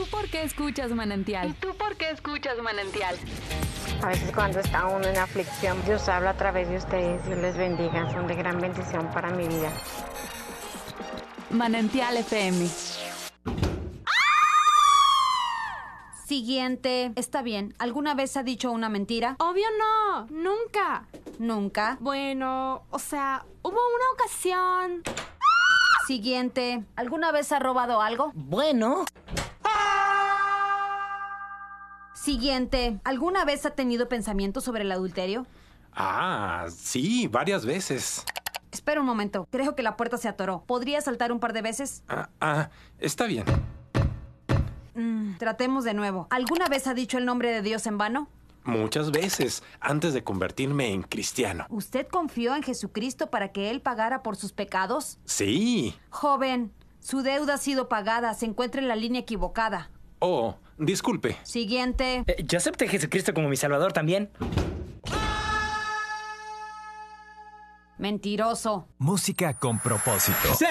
tú por qué escuchas Manantial? ¿Y tú por qué escuchas Manantial? A veces cuando está uno en aflicción, Dios habla a través de ustedes. Dios les bendiga. Son de gran bendición para mi vida. Manantial FM. Siguiente. Está bien. ¿Alguna vez ha dicho una mentira? Obvio no, nunca. Nunca. Bueno, o sea, hubo una ocasión. Siguiente. ¿Alguna vez ha robado algo? Bueno. Siguiente. ¿Alguna vez ha tenido pensamientos sobre el adulterio? Sí, varias veces. Espera un momento. Creo que la puerta se atoró. ¿Podría saltar un par de veces? Está bien. Tratemos de nuevo. ¿Alguna vez ha dicho el nombre de Dios en vano? Muchas veces, antes de convertirme en cristiano. ¿Usted confió en Jesucristo para que Él pagara por sus pecados? Sí. Joven, su deuda ha sido pagada. Se encuentra en la línea equivocada. Oh, disculpe. Siguiente. Yo acepté a Jesucristo como mi Salvador también. Mentiroso. Música con propósito.